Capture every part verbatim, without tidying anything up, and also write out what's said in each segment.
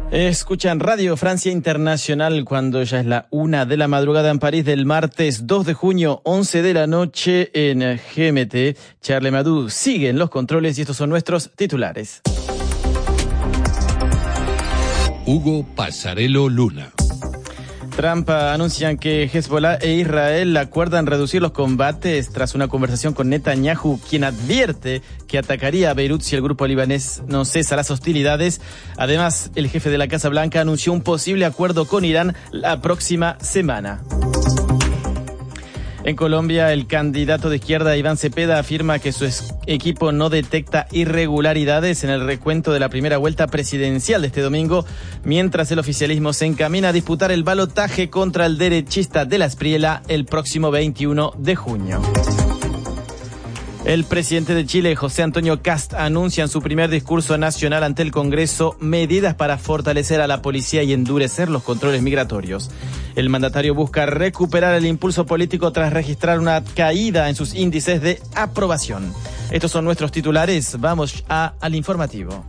Escuchan Radio Francia Internacional cuando ya es la una de la madrugada en París del martes dos de junio, once de la noche en G M T. Charles Madú sigue en los controles y estos son nuestros titulares. Hugo Pasarello Luna. Trump anuncian que Hezbollah e Israel acuerdan reducir los combates tras una conversación con Netanyahu, quien advierte que atacaría a Beirut si el grupo libanés no cesa las hostilidades. Además, el jefe de la Casa Blanca anunció un posible acuerdo con Irán la próxima semana. En Colombia, el candidato de izquierda Iván Cepeda afirma que su equipo no detecta irregularidades en el recuento de la primera vuelta presidencial de este domingo, mientras el oficialismo se encamina a disputar el balotaje contra el derechista de la Espriella el próximo veintiuno de junio. El presidente de Chile, José Antonio Kast, anuncia en su primer discurso nacional ante el Congreso medidas para fortalecer a la policía y endurecer los controles migratorios. El mandatario busca recuperar el impulso político tras registrar una caída en sus índices de aprobación. Estos son nuestros titulares. Vamos a, al informativo.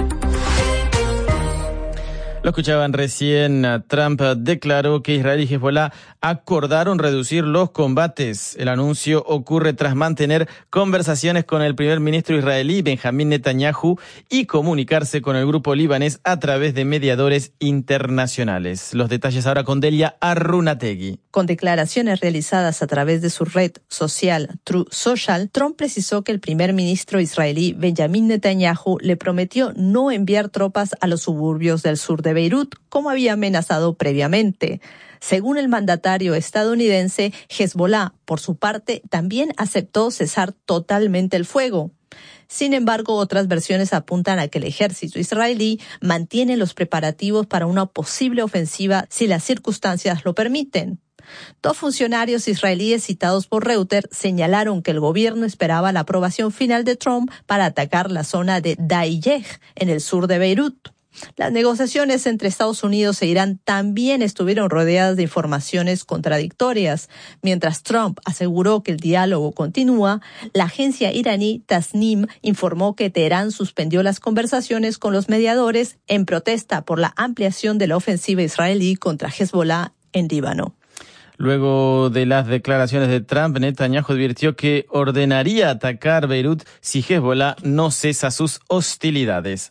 Lo escuchaban recién. Trump declaró que Israel y Hezbollah acordaron reducir los combates. El anuncio ocurre tras mantener conversaciones con el primer ministro israelí, Benjamín Netanyahu, y comunicarse con el grupo libanés a través de mediadores internacionales. Los detalles ahora con Delia Arrunategui. Con declaraciones realizadas a través de su red social Truth Social, Trump precisó que el primer ministro israelí, Benjamín Netanyahu, le prometió no enviar tropas a los suburbios del sur de Beirut, como había amenazado previamente. Según el mandatario estadounidense, Hezbollah, por su parte, también aceptó cesar totalmente el fuego. Sin embargo, otras versiones apuntan a que el ejército israelí mantiene los preparativos para una posible ofensiva si las circunstancias lo permiten. Dos funcionarios israelíes citados por Reuters señalaron que el gobierno esperaba la aprobación final de Trump para atacar la zona de Daiyeh, en el sur de Beirut. Las negociaciones entre Estados Unidos e Irán también estuvieron rodeadas de informaciones contradictorias. Mientras Trump aseguró que el diálogo continúa, la agencia iraní Tasnim informó que Teherán suspendió las conversaciones con los mediadores en protesta por la ampliación de la ofensiva israelí contra Hezbollah en Líbano. Luego de las declaraciones de Trump, Netanyahu advirtió que ordenaría atacar Beirut si Hezbollah no cesa sus hostilidades.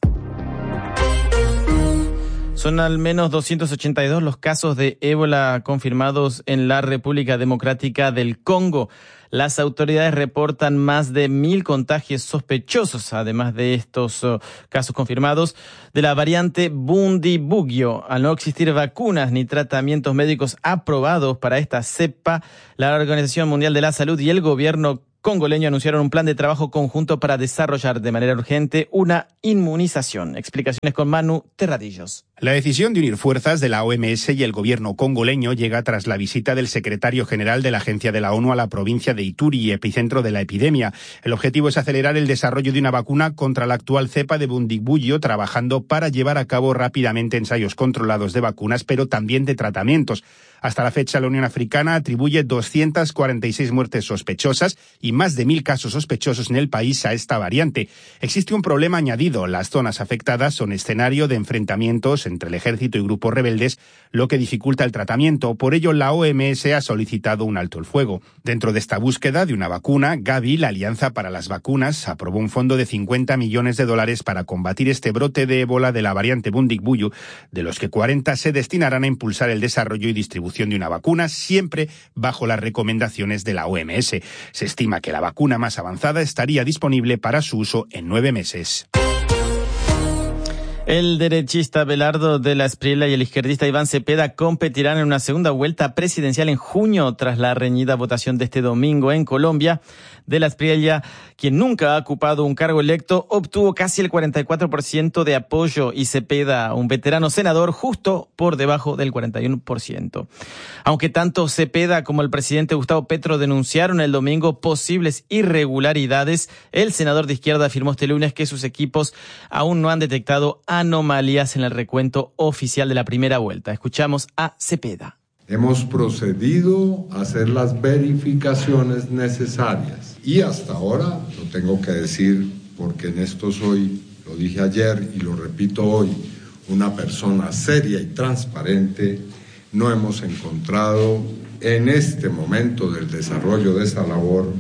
Son al menos doscientos ochenta y dos los casos de ébola confirmados en la República Democrática del Congo. Las autoridades reportan más de mil contagios sospechosos, además de estos uh, casos confirmados, de la variante Bundibugyo. Al no existir vacunas ni tratamientos médicos aprobados para esta cepa, la Organización Mundial de la Salud y el gobierno congoleño anunciaron un plan de trabajo conjunto para desarrollar de manera urgente una inmunización. Explicaciones con Manu Terradillos. La decisión de unir fuerzas de la O M S y el gobierno congoleño llega tras la visita del secretario general de la Agencia de la ONU a la provincia de Ituri, epicentro de la epidemia. El objetivo es acelerar el desarrollo de una vacuna contra la actual cepa de Bundibugyo, trabajando para llevar a cabo rápidamente ensayos controlados de vacunas, pero también de tratamientos. Hasta la fecha, la Unión Africana atribuye doscientas cuarenta y seis muertes sospechosas y más de mil casos sospechosos en el país a esta variante. Existe un problema añadido. Las zonas afectadas son escenario de enfrentamientos entre el ejército y grupos rebeldes, lo que dificulta el tratamiento. Por ello, la O M S ha solicitado un alto el fuego. Dentro de esta búsqueda de una vacuna, Gavi, la Alianza para las Vacunas, aprobó un fondo de cincuenta millones de dólares para combatir este brote de ébola de la variante Bundibugyo, de los que cuarenta se destinarán a impulsar el desarrollo y distribución de una vacuna, siempre bajo las recomendaciones de la O M S. Se estima que la vacuna más avanzada estaría disponible para su uso en nueve meses. El derechista Belardo de la Espriella y el izquierdista Iván Cepeda competirán en una segunda vuelta presidencial en junio tras la reñida votación de este domingo en Colombia. De la Espriella, quien nunca ha ocupado un cargo electo, obtuvo casi el cuarenta y cuatro por ciento de apoyo y Cepeda, un veterano senador, justo por debajo del cuarenta y uno por ciento. Aunque tanto Cepeda como el presidente Gustavo Petro denunciaron el domingo posibles irregularidades, el senador de izquierda afirmó este lunes que sus equipos aún no han detectado anomalías en el recuento oficial de la primera vuelta. Escuchamos a Cepeda. Hemos procedido a hacer las verificaciones necesarias y hasta ahora, lo tengo que decir porque en esto soy, lo dije ayer y lo repito hoy, una persona seria y transparente, no hemos encontrado en este momento del desarrollo de esa labor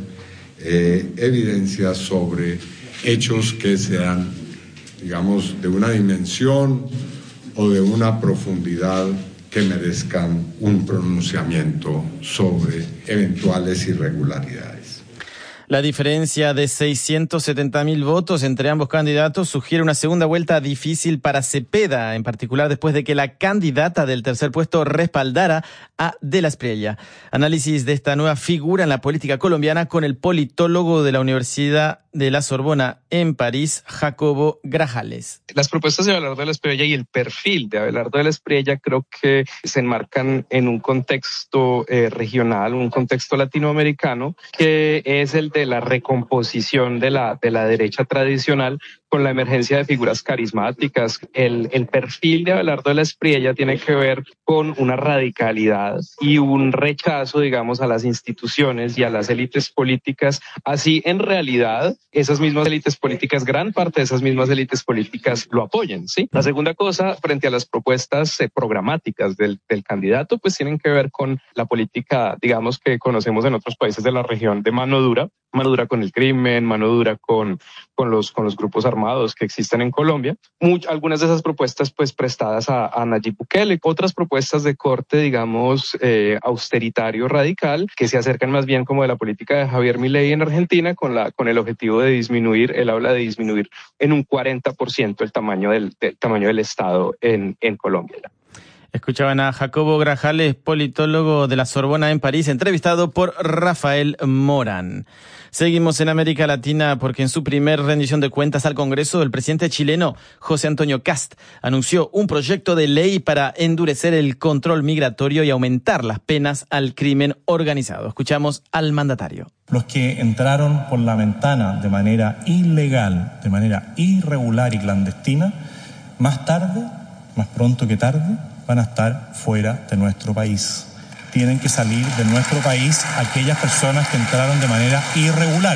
eh, evidencias sobre hechos que sean, digamos, de una dimensión o de una profundidad que merezcan un pronunciamiento sobre eventuales irregularidades. La diferencia de seiscientos setenta mil votos entre ambos candidatos sugiere una segunda vuelta difícil para Cepeda, en particular después de que la candidata del tercer puesto respaldara a De la Espriella. Análisis de esta nueva figura en la política colombiana con el politólogo de la Universidad de la Sorbona en París, Jacobo Grajales. Las propuestas de Abelardo de la Espriella y el perfil de Abelardo de la Espriella creo que se enmarcan en un contexto eh, regional, un contexto latinoamericano, que es el de la recomposición de la, de la derecha tradicional con la emergencia de figuras carismáticas. El, el perfil de Abelardo de la Espriella tiene que ver con una radicalidad y un rechazo, digamos, a las instituciones y a las élites políticas. Así, en realidad, esas mismas élites políticas, gran parte de esas mismas élites políticas lo apoyen, ¿sí? La segunda cosa, frente a las propuestas eh, programáticas del, del candidato, pues tienen que ver con la política, digamos, que conocemos en otros países de la región de mano dura, mano dura con el crimen, mano dura con, con, los, con los grupos armados que existen en Colombia. Much, algunas de esas propuestas pues prestadas a, a Nayib Bukele, otras propuestas de corte, digamos, eh, austeritario radical, que se acercan más bien como de la política de Javier Milei en Argentina, con, la, con el objetivo de disminuir, él habla de disminuir en un cuarenta por ciento el tamaño del, del tamaño del Estado en, en Colombia. Escuchaban a Jacobo Grajales, politólogo de la Sorbona en París, entrevistado por Rafael Morán. Seguimos en América Latina porque en su primer rendición de cuentas al Congreso, el presidente chileno José Antonio Kast anunció un proyecto de ley para endurecer el control migratorio y aumentar las penas al crimen organizado. Escuchamos al mandatario. Los que entraron por la ventana de manera ilegal, de manera irregular y clandestina, más tarde, más pronto que tarde, van a estar fuera de nuestro país. Tienen que salir de nuestro país aquellas personas que entraron de manera irregular.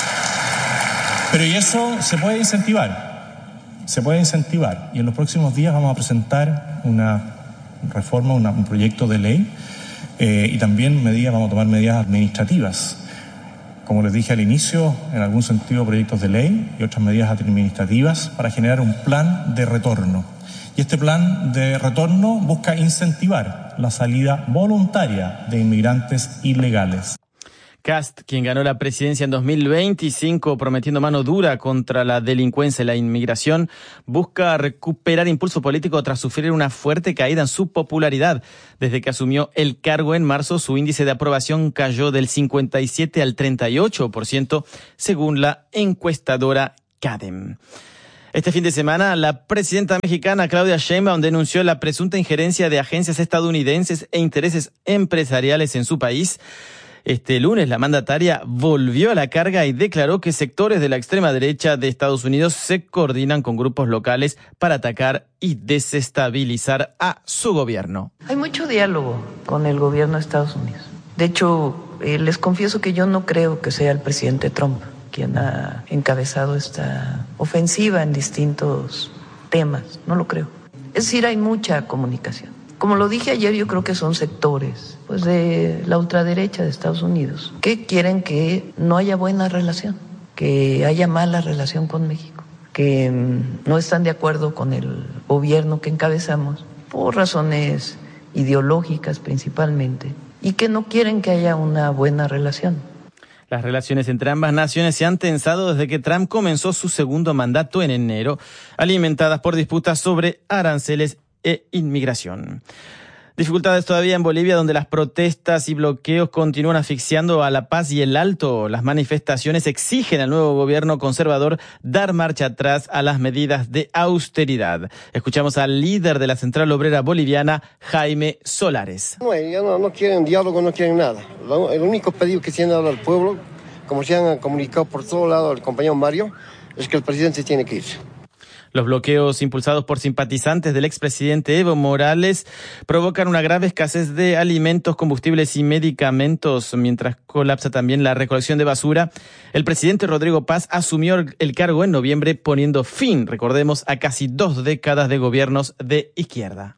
Pero y eso se puede incentivar, se puede incentivar. Y en los próximos días vamos a presentar una reforma, una, un proyecto de ley eh, y también medidas, vamos a tomar medidas administrativas. Como les dije al inicio, en algún sentido proyectos de ley y otras medidas administrativas para generar un plan de retorno. Y este plan de retorno busca incentivar la salida voluntaria de inmigrantes ilegales. Kast, quien ganó la presidencia en dos mil veinticinco prometiendo mano dura contra la delincuencia y la inmigración, busca recuperar impulso político tras sufrir una fuerte caída en su popularidad. Desde que asumió el cargo en marzo, su índice de aprobación cayó del cincuenta y siete al treinta y ocho por ciento, según la encuestadora Cadem. Este fin de semana, la presidenta mexicana Claudia Sheinbaum denunció la presunta injerencia de agencias estadounidenses e intereses empresariales en su país. Este lunes, la mandataria volvió a la carga y declaró que sectores de la extrema derecha de Estados Unidos se coordinan con grupos locales para atacar y desestabilizar a su gobierno. Hay mucho diálogo con el gobierno de Estados Unidos. De hecho, eh, les confieso que yo no creo que sea el presidente Trump quien ha encabezado esta ofensiva en distintos temas, no lo creo. Es decir, hay mucha comunicación. Como lo dije ayer, yo creo que son sectores pues, de la ultraderecha de Estados Unidos que quieren que no haya buena relación, que haya mala relación con México, que mmm, no están de acuerdo con el gobierno que encabezamos por razones ideológicas principalmente y que no quieren que haya una buena relación. Las relaciones entre ambas naciones se han tensado desde que Trump comenzó su segundo mandato en enero, alimentadas por disputas sobre aranceles e inmigración. Dificultades todavía en Bolivia, donde las protestas y bloqueos continúan asfixiando a la paz y el Alto. Las manifestaciones exigen al nuevo gobierno conservador dar marcha atrás a las medidas de austeridad. Escuchamos al líder de la Central Obrera Boliviana, Jaime Solares. No, ya no, no quieren diálogo, no quieren nada. El único pedido que tiene ahora el pueblo, como se han comunicado por todo lado el compañero Mario, es que el presidente tiene que irse. Los bloqueos impulsados por simpatizantes del expresidente Evo Morales provocan una grave escasez de alimentos, combustibles y medicamentos, mientras colapsa también la recolección de basura. El presidente Rodrigo Paz asumió el cargo en noviembre, poniendo fin, recordemos, a casi dos décadas de gobiernos de izquierda.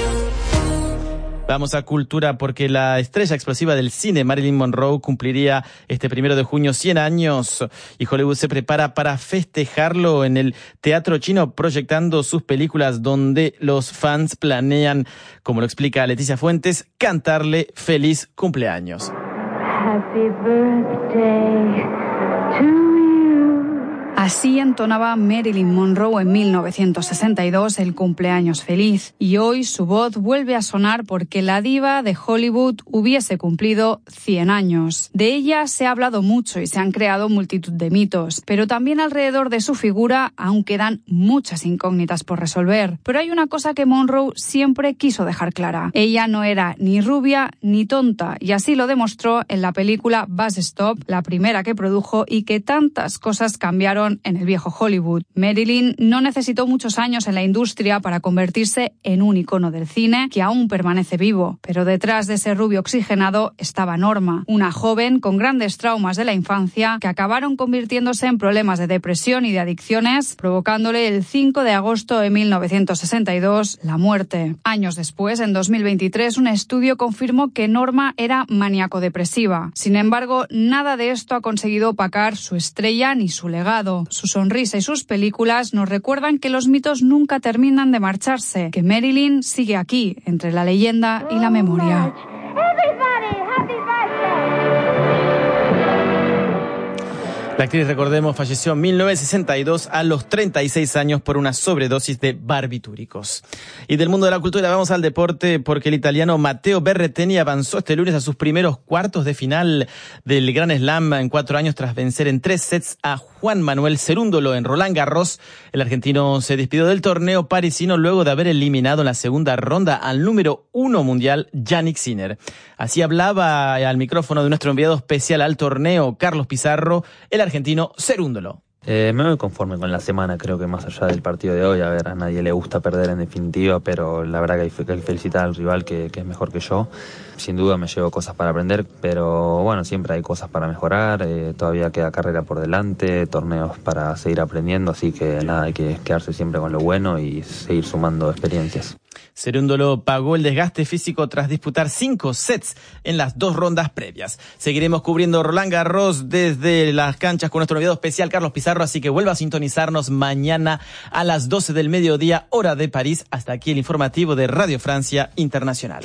Vamos a cultura porque la estrella explosiva del cine, Marilyn Monroe, cumpliría este primero de junio cien años y Hollywood se prepara para festejarlo en el Teatro Chino, proyectando sus películas donde los fans planean, como lo explica Leticia Fuentes, cantarle feliz cumpleaños. Happy birthday to you. Así entonaba Marilyn Monroe en mil novecientos sesenta y dos el cumpleaños feliz, y hoy su voz vuelve a sonar porque la diva de Hollywood hubiese cumplido cien años. De ella se ha hablado mucho y se han creado multitud de mitos, pero también alrededor de su figura aún quedan muchas incógnitas por resolver. Pero hay una cosa que Monroe siempre quiso dejar clara: ella no era ni rubia ni tonta, y así lo demostró en la película Bus Stop, la primera que produjo y que tantas cosas cambiaron en el viejo Hollywood. Marilyn no necesitó muchos años en la industria para convertirse en un icono del cine que aún permanece vivo, pero detrás de ese rubio oxigenado estaba Norma, una joven con grandes traumas de la infancia que acabaron convirtiéndose en problemas de depresión y de adicciones, provocándole el cinco de agosto de mil novecientos sesenta y dos la muerte. Años después, en dos mil veintitrés, un estudio confirmó que Norma era maníaco-depresiva. Sin embargo, nada de esto ha conseguido opacar su estrella ni su legado. Su sonrisa y sus películas nos recuerdan que los mitos nunca terminan de marcharse, que Marilyn sigue aquí, entre la leyenda y la memoria. La actriz, recordemos, falleció en mil novecientos sesenta y dos a los treinta y seis años por una sobredosis de barbitúricos. Y del mundo de la cultura vamos al deporte porque el italiano Matteo Berrettini avanzó este lunes a sus primeros cuartos de final del Grand Slam en cuatro años tras vencer en tres sets a Juan Manuel Cerúndolo en Roland Garros. El argentino se despidió del torneo parisino luego de haber eliminado en la segunda ronda al número uno mundial, Jannik Sinner. Así hablaba al micrófono de nuestro enviado especial al torneo, Carlos Pizarro, el argentino Cerúndolo. Eh, me voy conforme con la semana, creo que más allá del partido de hoy. A ver, a nadie le gusta perder en definitiva, pero la verdad que hay que felicitar al rival que, que es mejor que yo. Sin duda me llevo cosas para aprender, pero bueno, siempre hay cosas para mejorar, eh, todavía queda carrera por delante, torneos para seguir aprendiendo, así que nada, hay que quedarse siempre con lo bueno y seguir sumando experiencias. Cerúndolo pagó el desgaste físico tras disputar cinco sets en las dos rondas previas. Seguiremos cubriendo Roland Garros desde las canchas con nuestro enviado especial Carlos Pizarro, así que vuelva a sintonizarnos mañana a las doce del mediodía, hora de París. Hasta aquí el informativo de Radio Francia Internacional.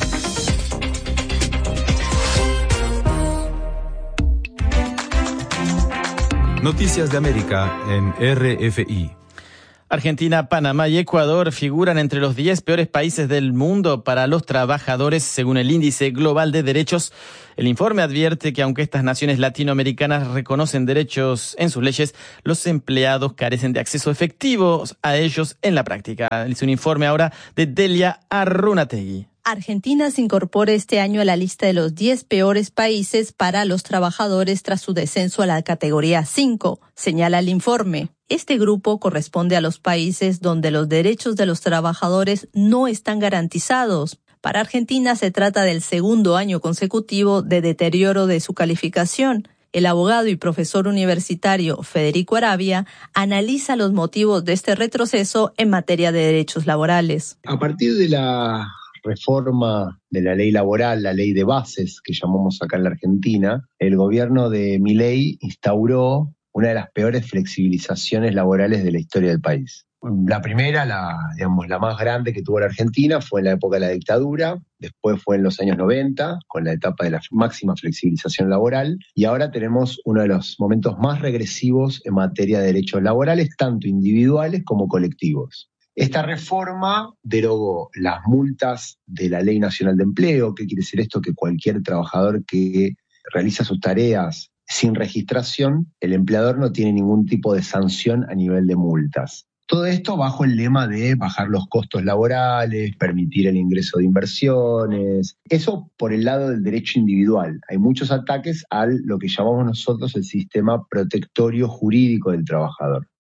Noticias de América en R F I. Argentina, Panamá y Ecuador figuran entre los diez peores países del mundo para los trabajadores, según el Índice Global de Derechos. El informe advierte que aunque estas naciones latinoamericanas reconocen derechos en sus leyes, los empleados carecen de acceso efectivo a ellos en la práctica. Es un informe ahora de Delia Arrunategui. Argentina se incorpora este año a la lista de los diez peores países para los trabajadores tras su descenso a la categoría cinco, señala el informe. Este grupo corresponde a los países donde los derechos de los trabajadores no están garantizados. Para Argentina se trata del segundo año consecutivo de deterioro de su calificación. El abogado y profesor universitario Federico Arabia analiza los motivos de este retroceso en materia de derechos laborales. A partir de la reforma de la ley laboral, la ley de bases que llamamos acá en la Argentina, el gobierno de Milei instauró una de las peores flexibilizaciones laborales de la historia del país. La primera, la, digamos, la más grande que tuvo la Argentina fue en la época de la dictadura, después fue en los años noventa, con la etapa de la máxima flexibilización laboral, y ahora tenemos uno de los momentos más regresivos en materia de derechos laborales, tanto individuales como colectivos. Esta reforma derogó las multas de la Ley Nacional de Empleo. ¿Qué quiere decir esto? Que cualquier trabajador que realiza sus tareas sin registración, el empleador no tiene ningún tipo de sanción a nivel de multas. Todo esto bajo el lema de bajar los costos laborales, permitir el ingreso de inversiones. Eso por el lado del derecho individual. Hay muchos ataques a lo que llamamos nosotros el sistema protectorio jurídico del trabajador.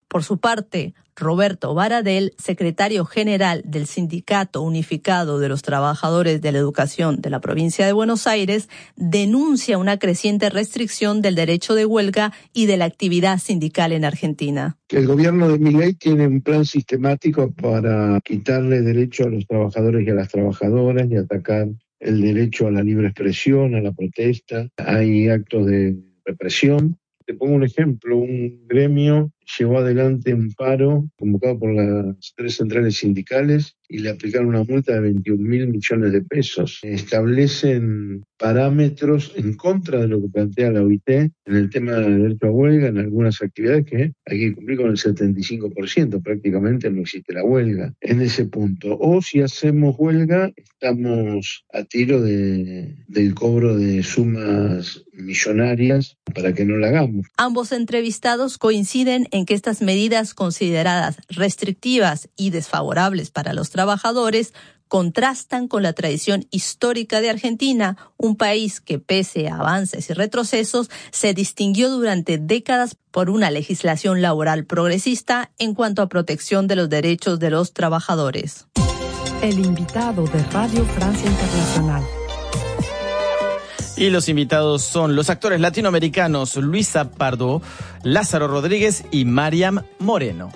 Por su parte, Roberto Baradel, secretario general del Sindicato Unificado de los Trabajadores de la Educación de la provincia de Buenos Aires, denuncia una creciente restricción del derecho de huelga y de la actividad sindical en Argentina. El gobierno de Milei tiene un plan sistemático para quitarle derecho a los trabajadores y a las trabajadoras y atacar el derecho a la libre expresión, a la protesta. Hay actos de represión. Te pongo un ejemplo, un gremio llevó adelante un paro convocado por las tres centrales sindicales y le aplicaron una multa de veintiún mil millones de pesos. Establecen parámetros en contra de lo que plantea la O I T en el tema del derecho a huelga, en algunas actividades que hay que cumplir con el setenta y cinco por ciento, prácticamente no existe la huelga en ese punto. O si hacemos huelga, estamos a tiro de, del cobro de sumas millonarias para que no la hagamos. Ambos entrevistados coinciden en que estas medidas consideradas restrictivas y desfavorables para los trabajadores contrastan con la tradición histórica de Argentina, un país que, pese a avances y retrocesos, se distinguió durante décadas por una legislación laboral progresista en cuanto a protección de los derechos de los trabajadores. El invitado de Radio Francia Internacional. Y los invitados son los actores latinoamericanos Luisa Pardo, Lázaro Rodríguez y Mariam Moreno.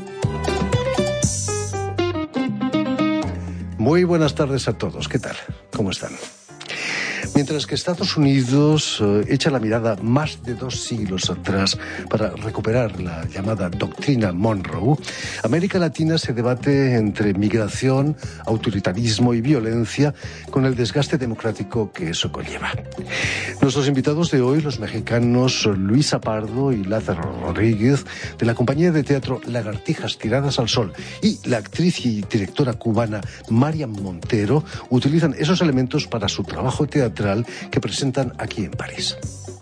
Muy buenas tardes a todos. ¿Qué tal? ¿Cómo están? Mientras que Estados Unidos eh, echa la mirada más de dos siglos atrás para recuperar la llamada doctrina Monroe, América Latina se debate entre migración, autoritarismo y violencia con el desgaste democrático que eso conlleva. Nuestros invitados de hoy, los mexicanos Luisa Pardo y Lázaro Rodríguez, de la compañía de teatro Lagartijas Tiradas al Sol, y la actriz y directora cubana Mariam Montero, utilizan esos elementos para su trabajo teatral que presentan aquí en París.